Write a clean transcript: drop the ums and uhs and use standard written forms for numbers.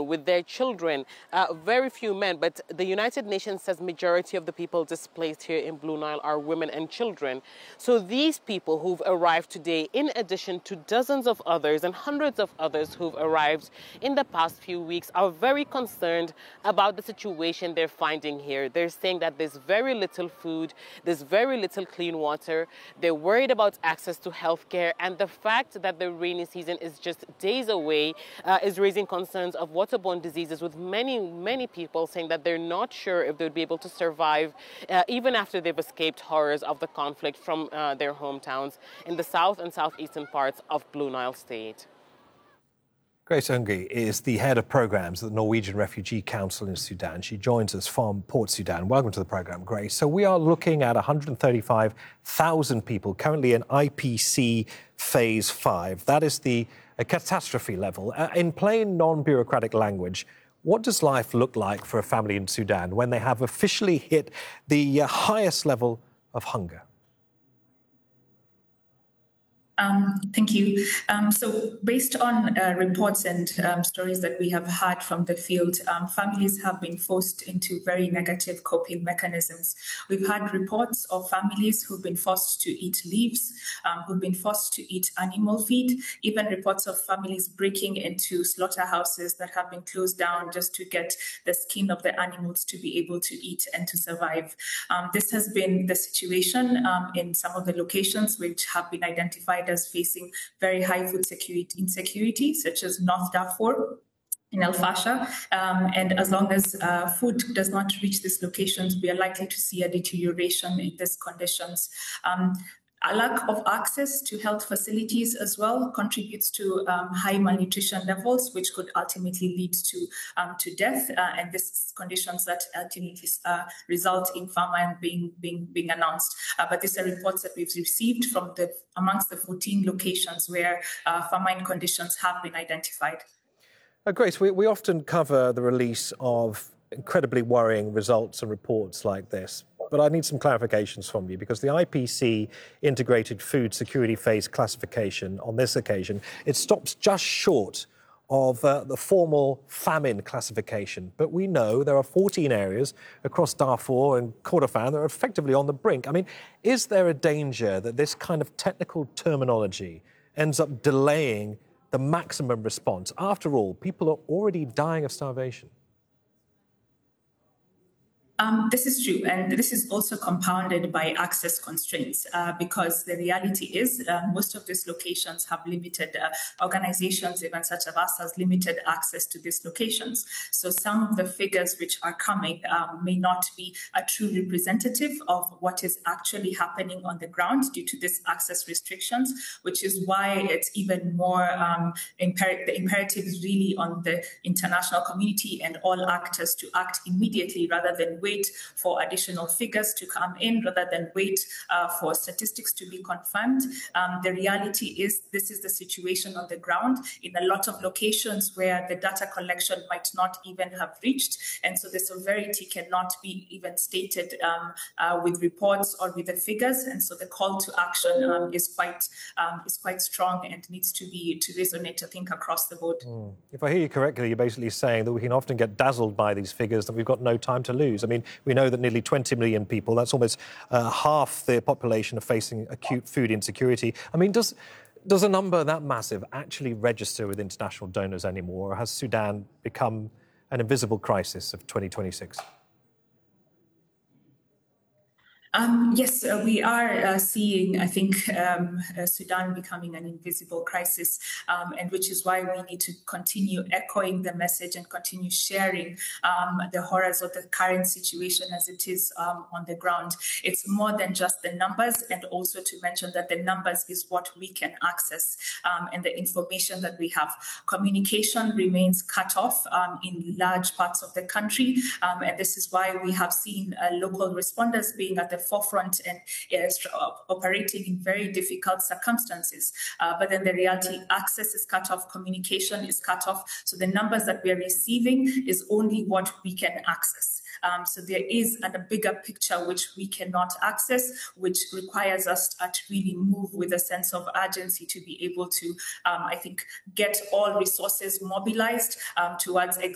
women with their children, very few men, but the United Nations says majority of the people displaced here in Blue Nile are women and children. So these people who've arrived today, in addition to dozens of others and hundreds of others who've arrived in the past few weeks, are very concerned about the situation they're finding here. They're saying that there's very little food, there's very little clean water, they're worried about access to health care, and the fact that the rainy season is just days away is raising concerns of waterborne diseases, with many people saying that they're not sure if they'll be able to survive even after they've escaped horrors of the conflict from their hometowns in the south and southeastern parts of Blue Nile State. Grace Ungi is the head of programs at the Norwegian Refugee Council in Sudan. She joins us from Port Sudan. Welcome to the program, Grace. So we are looking at 135,000 people currently in IPC Phase 5. That is a catastrophe level. In plain non-bureaucratic language, what does life look like for a family in Sudan when they have officially hit the highest level of hunger? Thank you. So based on reports and stories that we have had from the field, families have been forced into very negative coping mechanisms. We've had reports of families who've been forced to eat leaves, who've been forced to eat animal feed, even reports of families breaking into slaughterhouses that have been closed down just to get the skin of the animals to be able to eat and to survive. This has been the situation in some of the locations which have been identified as facing very high food insecurity, such as North Darfur in El Fasher. And as long as food does not reach these locations, we are likely to see a deterioration in these conditions. A lack of access to health facilities as well contributes to high malnutrition levels, which could ultimately lead to death. And this is conditions that ultimately result in famine being announced. But these are reports that we've received from amongst the 14 locations where famine conditions have been identified. Grace, we often cover the release of incredibly worrying results and reports like this. But I need some clarifications from you, because the IPC Integrated Food Security Phase classification on this occasion, it stops just short of the formal famine classification. But we know there are 14 areas across Darfur and Kordofan that are effectively on the brink. I mean, is there a danger that this kind of technical terminology ends up delaying the maximum response? After all, people are already dying of starvation. This is true, and this is also compounded by access constraints because the reality is most of these locations have limited organizations, even such as us, has limited access to these locations. So some of the figures which are coming may not be a true representative of what is actually happening on the ground due to these access restrictions, which is why it's even more the imperative is really on the international community and all actors to act immediately rather than wait for additional figures to come in, rather than wait for statistics to be confirmed. The reality is this is the situation on the ground in a lot of locations where the data collection might not even have reached. And so the severity cannot be even stated with reports or with the figures. And so the call to action is quite strong and needs to resonate, I think, across the board. If I hear you correctly, you're basically saying that we can often get dazzled by these figures, that we've got no time to lose. I mean, we know that nearly 20 million people, that's almost half the population, are facing acute food insecurity. I mean, does a number that massive actually register with international donors anymore, or has Sudan become an invisible crisis of 2026? Yes, we are seeing, I think, Sudan becoming an invisible crisis, and which is why we need to continue echoing the message and continue sharing the horrors of the current situation as it is on the ground. It's more than just the numbers, and also to mention that the numbers is what we can access and the information that we have. Communication remains cut off in large parts of the country, and this is why we have seen local responders being at the forefront and operating in very difficult circumstances. But then the reality, access is cut off, communication is cut off. So the numbers that we are receiving is only what we can access. So there is a bigger picture which we cannot access, which requires us to really move with a sense of urgency to be able to, I think, get all resources mobilized towards